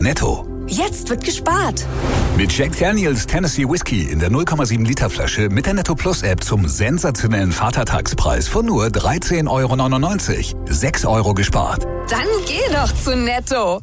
Netto. Jetzt wird gespart. Mit Jack Daniels Tennessee Whiskey in der 0,7 Liter Flasche mit der Netto Plus App zum sensationellen Vatertagspreis von nur 13,99 €. 6 € gespart. Dann geh doch zu Netto.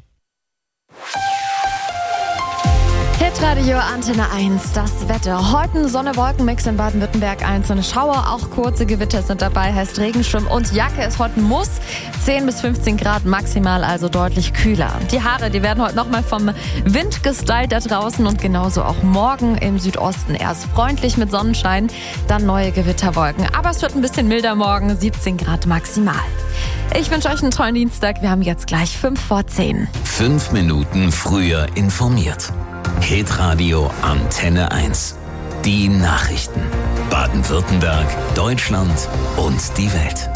Hitradio Antenne 1, das Wetter. Heute Sonne-Wolken-Mix in Baden-Württemberg, einzelne Schauer, auch kurze Gewitter sind dabei, heißt Regenschirm und Jacke ist heute Muss. 10 bis 15 Grad maximal, also deutlich kühler. Die Haare, die werden heute nochmal vom Wind gestylt da draußen und genauso auch morgen im Südosten. Erst freundlich mit Sonnenschein, dann neue Gewitterwolken. Aber es wird ein bisschen milder morgen, 17 Grad maximal. Ich wünsche euch einen tollen Dienstag. Wir haben jetzt gleich 5 vor 10. 5 Minuten früher informiert. Hitradio Antenne 1. Die Nachrichten. Baden-Württemberg, Deutschland und die Welt.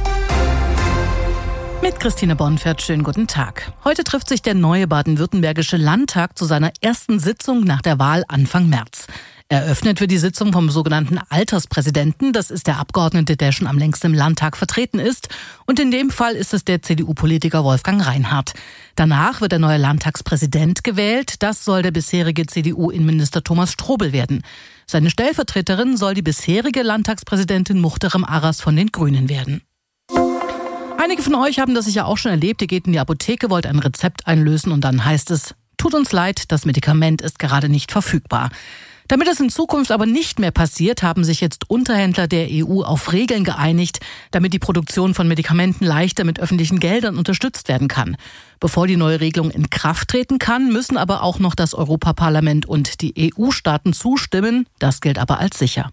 Mit Christine Bonfert, schönen guten Tag. Heute trifft sich der neue baden-württembergische Landtag zu seiner ersten Sitzung nach der Wahl Anfang März. Eröffnet wird die Sitzung vom sogenannten Alterspräsidenten. Das ist der Abgeordnete, der schon am längsten im Landtag vertreten ist. Und in dem Fall ist es der CDU-Politiker Wolfgang Reinhardt. Danach wird der neue Landtagspräsident gewählt. Das soll der bisherige CDU-Innenminister Thomas Strobel werden. Seine Stellvertreterin soll die bisherige Landtagspräsidentin Muhterem Aras von den Grünen werden. Einige von euch haben das sicher auch schon erlebt. Ihr geht in die Apotheke, wollt ein Rezept einlösen und dann heißt es: Tut uns leid, das Medikament ist gerade nicht verfügbar. Damit es in Zukunft aber nicht mehr passiert, haben sich jetzt Unterhändler der EU auf Regeln geeinigt, damit die Produktion von Medikamenten leichter mit öffentlichen Geldern unterstützt werden kann. Bevor die neue Regelung in Kraft treten kann, müssen aber auch noch das Europaparlament und die EU-Staaten zustimmen. Das gilt aber als sicher.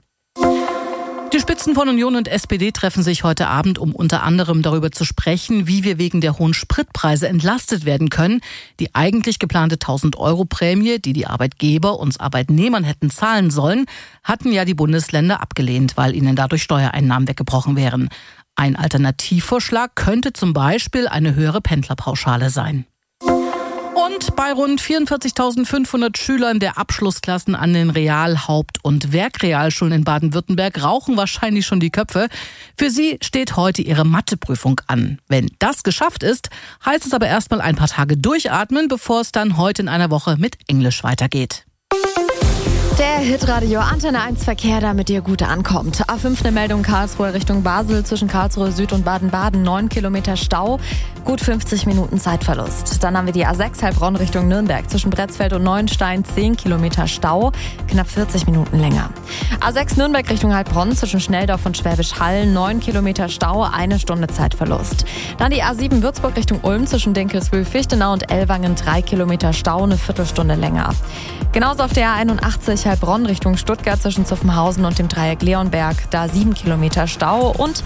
Die Spitzen von Union und SPD treffen sich heute Abend, um unter anderem darüber zu sprechen, wie wir wegen der hohen Spritpreise entlastet werden können. Die eigentlich geplante 1.000-Euro-Prämie, die die Arbeitgeber uns Arbeitnehmern hätten zahlen sollen, hatten ja die Bundesländer abgelehnt, weil ihnen dadurch Steuereinnahmen weggebrochen wären. Ein Alternativvorschlag könnte zum Beispiel eine höhere Pendlerpauschale sein. Und bei rund 44.500 Schülern der Abschlussklassen an den Real-, Haupt- und Werkrealschulen in Baden-Württemberg rauchen wahrscheinlich schon die Köpfe. Für sie steht heute ihre Matheprüfung an. Wenn das geschafft ist, heißt es aber erstmal ein paar Tage durchatmen, bevor es dann heute in einer Woche mit Englisch weitergeht. Der Hitradio Antenne 1 Verkehr, damit ihr gut ankommt. A5 eine Meldung Karlsruhe Richtung Basel, zwischen Karlsruhe Süd und Baden-Baden 9 Kilometer Stau, gut 50 Minuten Zeitverlust. Dann haben wir die A6 Heilbronn Richtung Nürnberg, zwischen Bretzfeld und Neuenstein 10 Kilometer Stau, knapp 40 Minuten länger. A6 Nürnberg Richtung Heilbronn, zwischen Schnelldorf und Schwäbisch Hall 9 Kilometer Stau, 1 Stunde Zeitverlust. Dann die A7 Würzburg Richtung Ulm, zwischen Dinkelsbühl, Fichtenau und Ellwangen 3 Kilometer Stau, eine Viertelstunde länger. Genauso auf der A81 Heilbronn Richtung Stuttgart zwischen Zuffenhausen und dem Dreieck Leonberg, da 7 Kilometer Stau. Und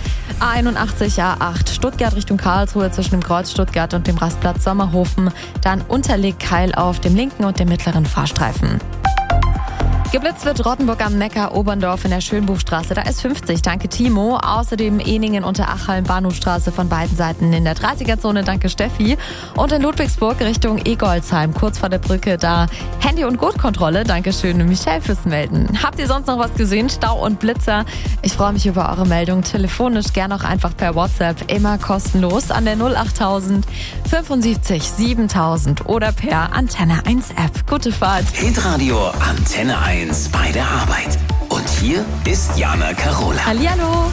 A81 A8 Stuttgart Richtung Karlsruhe zwischen dem Kreuz Stuttgart und dem Rastplatz Sommerhofen, dann Unterlegkeil auf dem linken und dem mittleren Fahrstreifen. Geblitzt wird Rottenburg am Neckar, Oberndorf in der Schönbuchstraße. Da ist 50, danke Timo. Außerdem Eningen, Unterachhallen, Bahnhofstraße von beiden Seiten in der 30er-Zone, danke Steffi. Und in Ludwigsburg Richtung Egolsheim, kurz vor der Brücke, da Handy- und Gurtkontrolle. Dankeschön, Michelle, fürs Melden. Habt ihr sonst noch was gesehen? Stau und Blitzer? Ich freue mich über eure Meldung. Telefonisch gerne auch einfach per WhatsApp, immer kostenlos an der 08000 75 7000 oder per Antenne 1 App. Gute Fahrt. Hitradio Antenne 1 bei der Arbeit. Und hier ist Jana Karola. Hallihallo.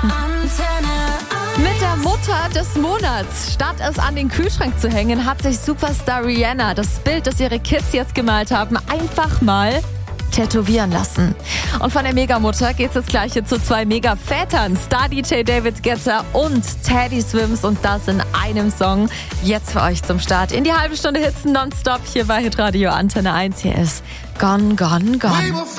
Mit der Mutter des Monats. Statt es an den Kühlschrank zu hängen, hat sich Superstar Rihanna das Bild, das ihre Kids jetzt gemalt haben, einfach mal tätowieren lassen. Und von der Megamutter geht's jetzt gleich zu 2 Mega-Vätern. Star-DJ David Guetta und Teddy Swims, und das in einem Song. Jetzt für euch zum Start in die halbe Stunde Hits nonstop hier bei Hitradio Antenne 1. Hier ist Gone, Gone, Gone.